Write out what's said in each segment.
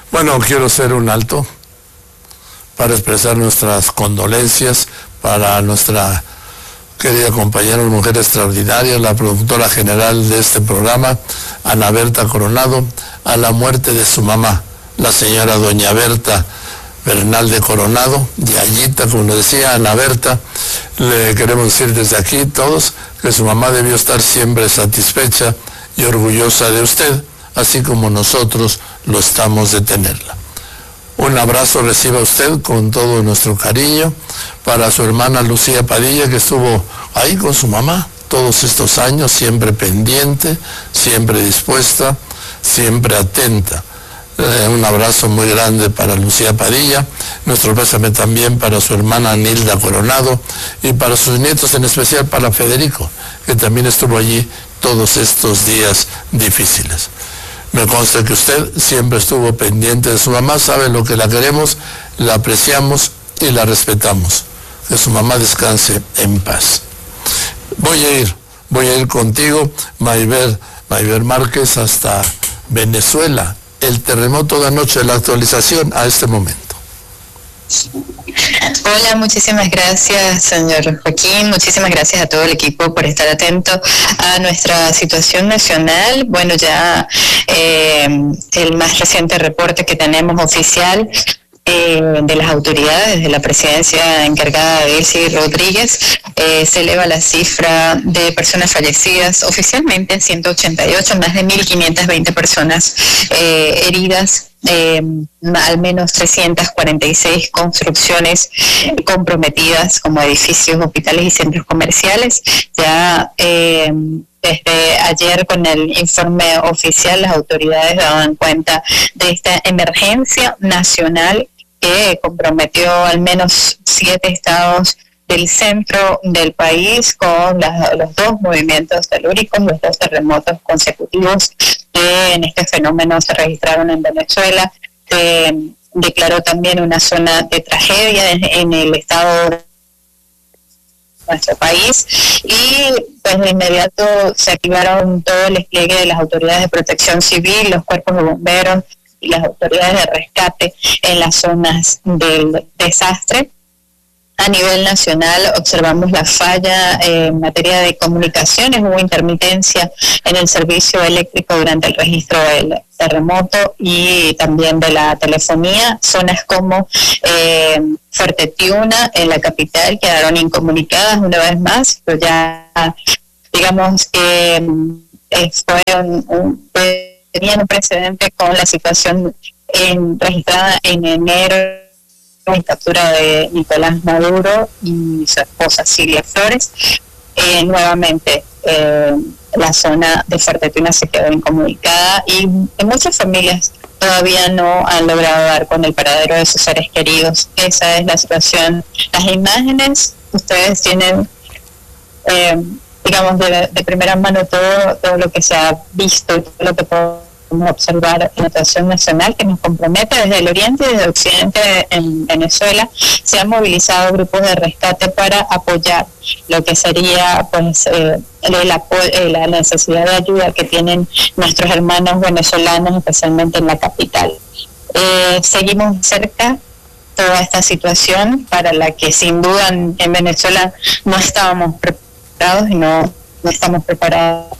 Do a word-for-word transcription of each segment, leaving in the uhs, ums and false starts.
Bueno, quiero hacer un alto para expresar nuestras condolencias para nuestra querida compañera, mujer extraordinaria, la productora general de este programa, Ana Berta Coronado, a la muerte de su mamá, la señora doña Berta Bernal de Coronado, Yayita, como le decía, Ana Berta. Le queremos decir desde aquí todos que su mamá debió estar siempre satisfecha y orgullosa de usted, así como nosotros lo estamos de tenerla. Un abrazo reciba usted con todo nuestro cariño para su hermana Lucía Padilla, que estuvo ahí con su mamá todos estos años, siempre pendiente, siempre dispuesta, siempre atenta. Eh, un abrazo muy grande para Lucía Padilla, nuestro pésame también para su hermana Nilda Coronado y para sus nietos, en especial para Federico, que también estuvo allí todos estos días difíciles. Me consta que usted siempre estuvo pendiente de su mamá, sabe lo que la queremos, la apreciamos y la respetamos. Que su mamá descanse en paz. Voy a ir, voy a ir contigo, Mayber, Mayber Márquez, hasta Venezuela. El terremoto de anoche, la actualización a este momento. Hola, muchísimas gracias, señor Joaquín. Muchísimas gracias a todo el equipo por estar atento a nuestra situación nacional. Bueno, ya eh, el más reciente reporte que tenemos oficial eh, de las autoridades de la presidencia encargada de Delcy Rodríguez, eh, se eleva la cifra de personas fallecidas oficialmente en ciento ochenta y ocho, más de mil quinientas veinte personas eh, heridas. Eh, al menos trescientas cuarenta y seis construcciones comprometidas como edificios, hospitales y centros comerciales. Ya eh, desde ayer, con el informe oficial, las autoridades daban cuenta de esta emergencia nacional que comprometió al menos siete estados del centro del país, con las, los dos movimientos telúricos, los dos terremotos consecutivos que en este fenómeno se registraron en Venezuela. Se declaró también una zona de tragedia en, en el estado de nuestro país, y pues de inmediato se activaron todo el despliegue de las autoridades de protección civil, los cuerpos de bomberos y las autoridades de rescate en las zonas del desastre. A nivel nacional observamos la falla en materia de comunicaciones, hubo intermitencia en el servicio eléctrico durante el registro del terremoto y también de la telefonía. Zonas como eh, Fuerte Tiuna, en la capital, quedaron incomunicadas una vez más, pero ya digamos que eh, fue un, un, tenían un precedente con la situación en, registrada en enero, en captura de Nicolás Maduro y su esposa Silvia Flores. Eh, nuevamente eh, la zona de Fuerte Tiuna se quedó incomunicada y muchas familias todavía no han logrado dar con el paradero de sus seres queridos. Esa es la situación. Las imágenes, ustedes tienen eh, digamos de, de primera mano todo, todo lo que se ha visto y todo lo que podemos observar en la situación nacional, que nos compromete desde el oriente y desde el occidente en Venezuela. Se han movilizado grupos de rescate para apoyar lo que sería pues eh, el apoyo, eh, la necesidad de ayuda que tienen nuestros hermanos venezolanos, especialmente en la capital. Eh, seguimos cerca toda esta situación, para la que sin duda en, en Venezuela no estábamos preparados y no, no estamos preparados.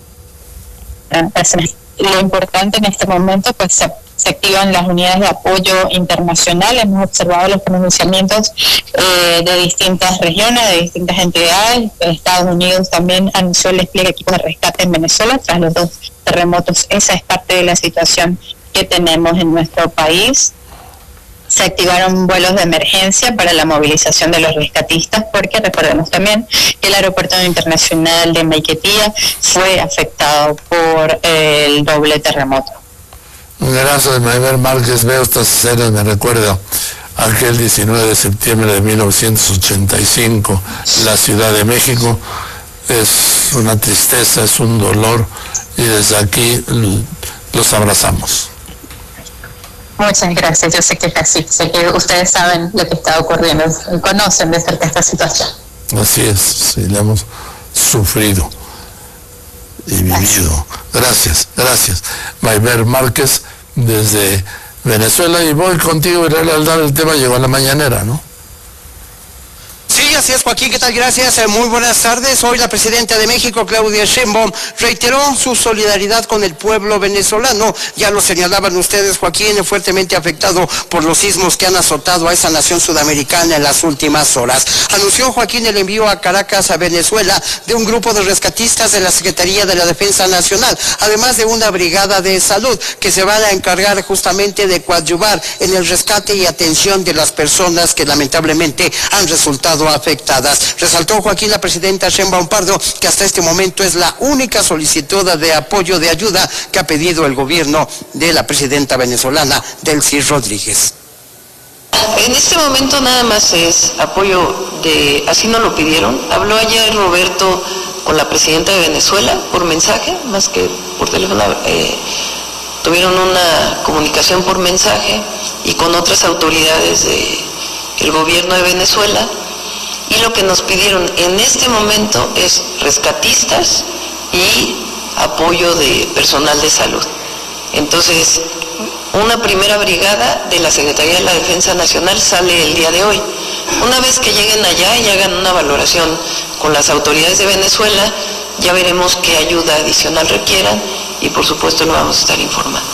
Lo importante en este momento, pues se, se activan las unidades de apoyo internacional. Hemos observado los pronunciamientos eh, de distintas regiones, de distintas entidades. Estados Unidos también anunció el despliegue de equipos de rescate en Venezuela tras los dos terremotos. Esa es parte de la situación que tenemos en nuestro país. Se activaron vuelos de emergencia para la movilización de los rescatistas, porque recordemos también que el aeropuerto internacional de Maiquetía fue afectado por el doble terremoto. Gracias, Mayber Márquez. Veo estas escenas, me recuerdo aquel diecinueve de septiembre de mil novecientos ochenta y cinco, la Ciudad de México. Es una tristeza, es un dolor, y desde aquí los abrazamos. Muchas gracias, yo sé que es así, sé que ustedes saben lo que está ocurriendo, conocen de cerca esta situación. Así es, sí, la hemos sufrido y vivido. Gracias, gracias. Mayber Márquez, desde Venezuela, y voy contigo, Israel Aldab, el tema llegó a la mañanera, ¿no? Sí, así es, Joaquín, ¿qué tal? Gracias, eh, muy buenas tardes. Hoy la presidenta de México, Claudia Sheinbaum, reiteró su solidaridad con el pueblo venezolano. Ya lo señalaban ustedes, Joaquín, fuertemente afectado por los sismos que han azotado a esa nación sudamericana en las últimas horas. Anunció, Joaquín, el envío a Caracas, a Venezuela, de un grupo de rescatistas de la Secretaría de la Defensa Nacional, además de una brigada de salud que se van a encargar justamente de coadyuvar en el rescate y atención de las personas que lamentablemente han resultado afectadas. Resaltó, Joaquín, la presidenta Sheinbaum Pardo que hasta este momento es la única solicitud de apoyo, de ayuda que ha pedido el gobierno de la presidenta venezolana, Delcy Rodríguez. En este momento nada más es apoyo de, así nos lo pidieron. Habló ayer Roberto con la presidenta de Venezuela por mensaje, más que por teléfono, eh, tuvieron una comunicación por mensaje y con otras autoridades del gobierno de Venezuela. Y lo que nos pidieron en este momento es rescatistas y apoyo de personal de salud. Entonces, una primera brigada de la Secretaría de la Defensa Nacional sale el día de hoy. Una vez que lleguen allá y hagan una valoración con las autoridades de Venezuela, ya veremos qué ayuda adicional requieran y por supuesto lo vamos a estar informando.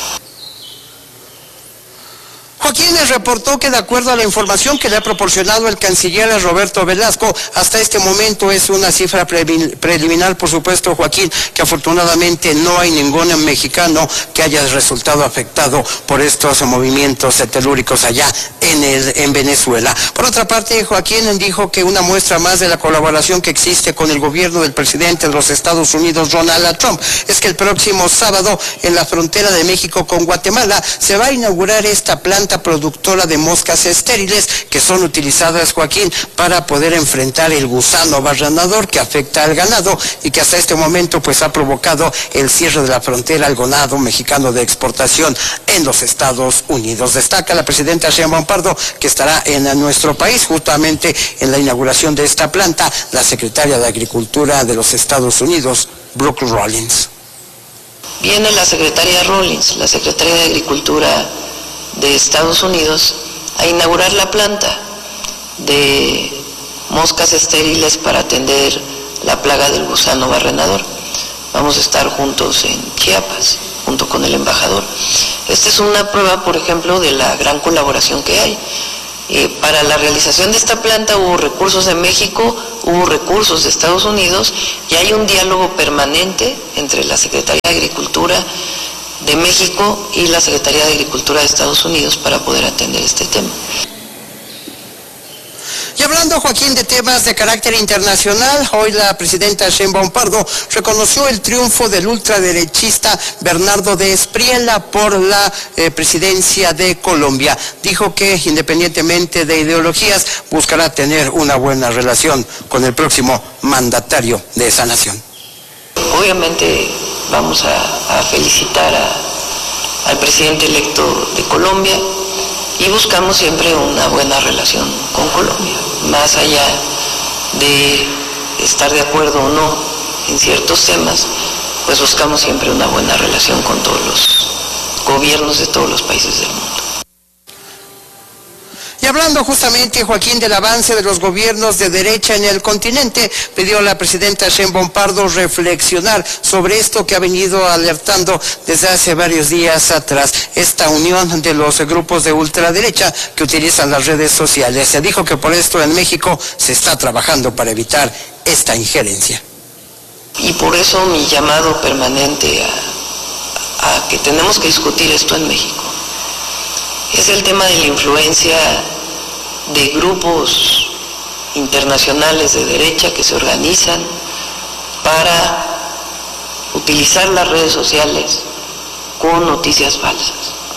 Joaquín les reportó que de acuerdo a la información que le ha proporcionado el canciller Roberto Velasco, hasta este momento es una cifra preliminar, por supuesto, Joaquín, que afortunadamente no hay ningún mexicano que haya resultado afectado por estos movimientos telúricos allá en, el, en Venezuela. Por otra parte, Joaquín dijo que una muestra más de la colaboración que existe con el gobierno del presidente de los Estados Unidos, Donald Trump, es que el próximo sábado en la frontera de México con Guatemala se va a inaugurar esta planta productora de moscas estériles que son utilizadas, Joaquín, para poder enfrentar el gusano barrenador que afecta al ganado y que hasta este momento pues ha provocado el cierre de la frontera al ganado mexicano de exportación en los Estados Unidos. Destaca la presidenta Sheinbaum Pardo que estará en nuestro país justamente en la inauguración de esta planta la secretaria de Agricultura de los Estados Unidos, Brooke Rollins. Viene la secretaria Rollins, la secretaria de Agricultura de Estados Unidos, a inaugurar la planta de moscas estériles para atender la plaga del gusano barrenador. Vamos a estar juntos en Chiapas, junto con el embajador. Esta es una prueba, por ejemplo, de la gran colaboración que hay. Eh, para la realización de esta planta hubo recursos de México, hubo recursos de Estados Unidos y hay un diálogo permanente entre la Secretaría de Agricultura de México y la Secretaría de Agricultura de Estados Unidos para poder atender este tema. Y hablando, Joaquín, de temas de carácter internacional, hoy la presidenta Sheinbaum Pardo reconoció el triunfo del ultraderechista Bernardo de Espriella por la eh, presidencia de Colombia. Dijo que, independientemente de ideologías, buscará tener una buena relación con el próximo mandatario de esa nación. Obviamente vamos a, a felicitar a, al presidente electo de Colombia y buscamos siempre una buena relación con Colombia, más allá de estar de acuerdo o no en ciertos temas, pues buscamos siempre una buena relación con todos los gobiernos de todos los países del mundo. Y hablando justamente, Joaquín, del avance de los gobiernos de derecha en el continente, pidió a la presidenta Sheinbaum Pardo reflexionar sobre esto que ha venido alertando desde hace varios días atrás, esta unión de los grupos de ultraderecha que utilizan las redes sociales. Se dijo que por esto en México se está trabajando para evitar esta injerencia. Y por eso mi llamado permanente a, a que tenemos que discutir esto en México es el tema de la influencia de grupos internacionales de derecha que se organizan para utilizar las redes sociales con noticias falsas.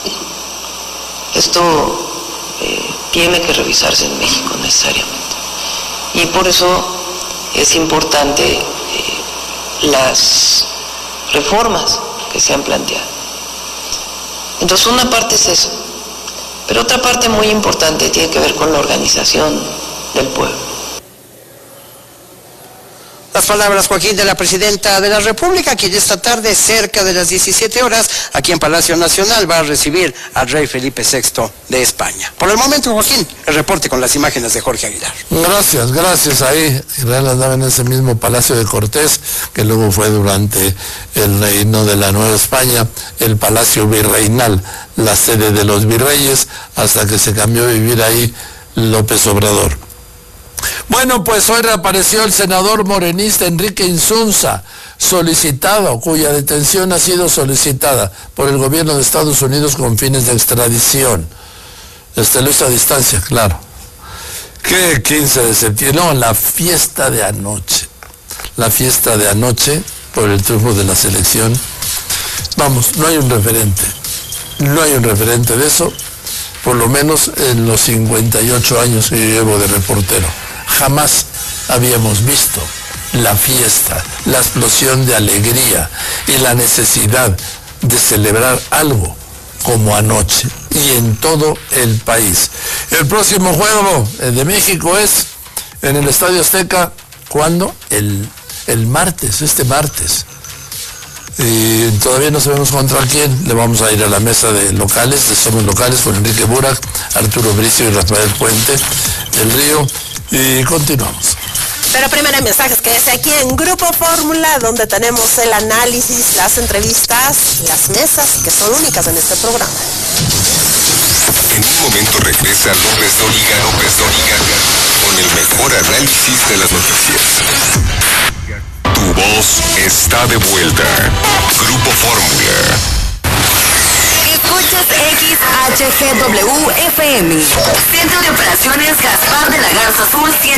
Esto eh, tiene que revisarse en México necesariamente. Y por eso es importante eh, las reformas que se han planteado. Entonces una parte es eso. Pero otra parte muy importante tiene que ver con la organización del pueblo. Las palabras, Joaquín, de la presidenta de la República, quien esta tarde, cerca de las diecisiete horas, aquí en Palacio Nacional, va a recibir al rey Felipe sexto de España. Por el momento, Joaquín, el reporte con las imágenes de Jorge Aguilar. Gracias, gracias. Ahí Israel andaba en ese mismo Palacio de Cortés, que luego fue durante el reino de la Nueva España, el Palacio Virreinal, la sede de los virreyes, hasta que se cambió a vivir ahí López Obrador. Bueno, pues hoy reapareció el senador morenista Enrique Insunza, solicitado, cuya detención ha sido solicitada por el gobierno de Estados Unidos con fines de extradición. Este lo hizo a distancia, claro. ¿Qué quince de septiembre? No, la fiesta de anoche. La fiesta de anoche por el triunfo de la selección. Vamos, no hay un referente. No hay un referente de eso, por lo menos en los cincuenta y ocho años que yo llevo de reportero. Jamás habíamos visto la fiesta, la explosión de alegría y la necesidad de celebrar algo como anoche y en todo el país. El próximo juego de México es en el Estadio Azteca. ¿Cuándo? El, el martes, este martes. Y todavía no sabemos contra quién. Le vamos a ir a la mesa de locales, de Somos Locales, con Enrique Burak, Arturo Bricio y Rafael Puente del Río. Y continuamos. Pero primero hay mensajes que es aquí en Grupo Fórmula, donde tenemos el análisis, las entrevistas, las mesas, que son únicas en este programa. En un momento regresa López Dóriga, López Dóriga, con el mejor análisis de las noticias. Tu voz está de vuelta. Grupo Fórmula. Escuchas X H G W F M. Centro de Operaciones Gaspar de la Garza Azul